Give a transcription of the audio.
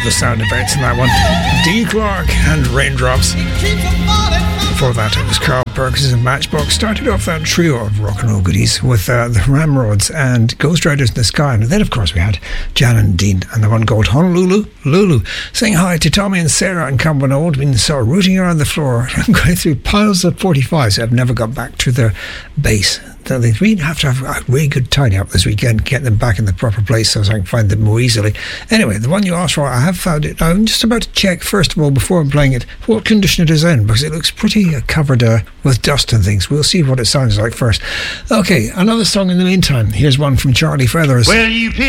the sound effects in that one. Dee Clark and Raindrops. Before that, it was Carl Perkins and Matchbox. Started off that trio of rock and roll goodies with the Ramrods and Ghost Riders in the Sky. And then, of course, we had Jan and Dean and the one called Honolulu Lulu. Saying hi to Tommy and Sarah and Cumberland Old. Been saw rooting around the floor and going through piles of 45s. I've never got back to their base. They really have to have a really good tidy up this weekend, get them back in the proper place so I can find them more easily. Anyway, the one you asked for, I have found it. I'm just about to check, first of all, before I'm playing it, what condition it is in, because it looks pretty covered with dust and things. We'll see what it sounds like first. Okay, another song in the meantime. Here's one from Charlie Feathers. Well, you